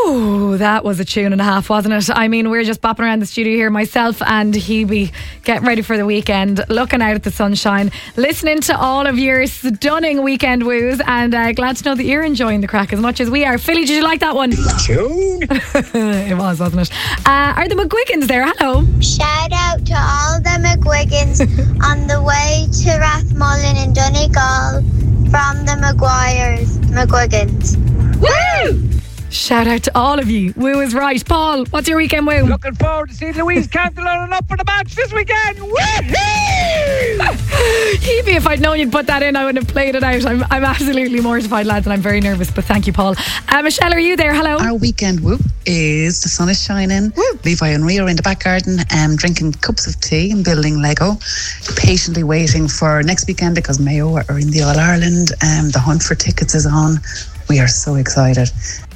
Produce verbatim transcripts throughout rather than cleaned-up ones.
Ooh, that was a tune and a half, wasn't it? I mean, we're just bopping around the studio here, myself and Hebe, getting ready for the weekend, looking out at the sunshine, listening to all of your stunning weekend woos, and uh, glad to know that you're enjoying the crack as much as we are. Philly, did you like that one? Tune. It was, wasn't it? Uh, are the McGuigans there? Hello. Shout out to all the McGuigans on the way to Rathmullen in Donegal from the Maguires, McGuigans. Woo! Shout out to all of you. Woo is right. Paul, what's your weekend woo? Looking forward to seeing Louise Cantelone up for the match this weekend. Woohoo! Hebe, if I'd known you'd put that in, I would have played it out. I'm, I'm absolutely mortified, lads, and I'm very nervous, but thank you, Paul. Uh, Michelle, are you there? Hello. Our weekend whoop is the sun is shining. Woo. Levi and Ria are in the back garden, um, drinking cups of tea and building Lego, patiently waiting for next weekend because Mayo are in the All-Ireland. Um, the hunt for tickets is on. We are so excited.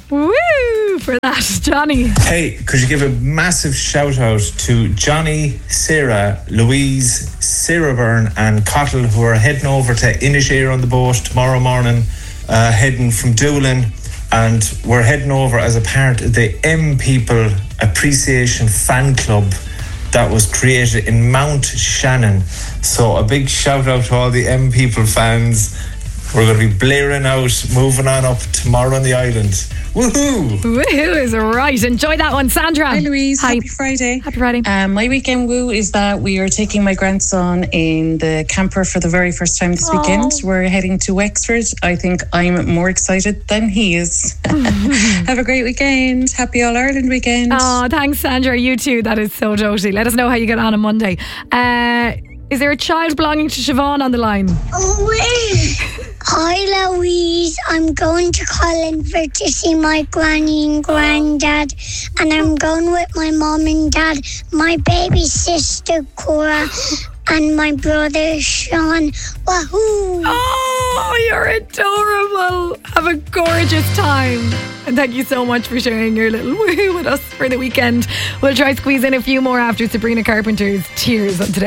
Woo for that, Johnny. Hey, could you give a massive shout out to Johnny, Sarah, Louise, Sarah Byrne and Cottle, who are heading over to Inishere on the boat tomorrow morning, uh, heading from Doolin, and we're heading over as a part of the M People Appreciation Fan Club that was created in Mount Shannon. So a big shout out to all the M People fans. We're going to be blaring out, moving on up tomorrow on the island. Woohoo! Woohoo is right. Enjoy that one, Sandra. Hi, Louise. Hi. Happy Friday. Happy Friday. Um, my weekend woo is that we are taking my grandson in the camper for the very first time this Aww. weekend. We're heading to Wexford. I think I'm more excited than he is. Have a great weekend. Happy All Ireland weekend. Oh, thanks, Sandra. You too. That is so doty. Let us know how you get on on Monday. Uh, is there a child belonging to Siobhan on the line? Oh, wait. Hi, Louise. I'm going to Collingford to see my granny and granddad, and I'm going with my mom and dad, my baby sister Cora, and my brother Sean. Wahoo! Oh, you're adorable. Have a gorgeous time. And thank you so much for sharing your little woohoo with us for the weekend. We'll try squeeze in a few more after Sabrina Carpenter's Tears on today.